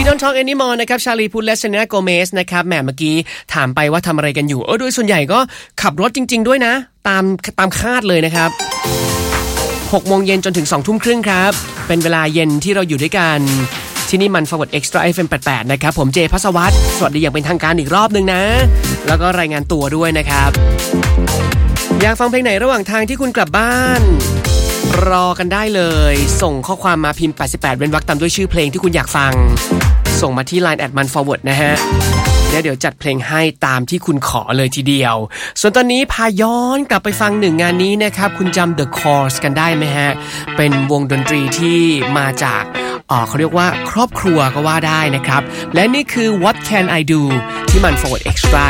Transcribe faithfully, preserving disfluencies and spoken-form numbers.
Don't Talk Anymore นะครับชาลีพุทธและเซเลน่าโกเมสนะครับแหมเมื่อกี้ถามไปว่าทำอะไรกันอยู่เออโดยส่วนใหญ่ก็ขับรถจริงๆด้วยนะตามตามคาดเลยนะครับหกโมงเย็นจนถึงสองทุ่มครึ่งครับเป็นเวลาเย็นที่เราอยู่ด้วยกันที่นี่มัน Forward Extra เอฟ เอ็ม แปดสิบแปดนะครับผมเจภัสวัฒน์สวัสดีอย่างเป็นทางการอีกรอบนึงนะแล้วก็รายงานตัวด้วยนะครับอยากฟังเพลงไหนระหว่างทางที่คุณกลับบ้านรอกันได้เลยส่งข้อความมาพิมพ์แปดสิบแปดเว้นวรรคตามด้วยชื่อเพลงที่คุณอยากฟังส่งมาที่ ไลน์ แอท มัน Forward นะฮะแล้วเดี๋ยวจัดเพลงให้ตามที่คุณขอเลยทีเดียวส่วนตอนนี้พาย้อนกลับไปฟังหนึ่งงานนี้นะครับคุณจำ The Course กันได้ไหมฮะเป็นวงดนตรีที่มาจากเอ่อเขาเรียกว่าครอบครัวก็ว่าได้นะครับและนี่คือ What Can I Do ที่มัน Forward Extra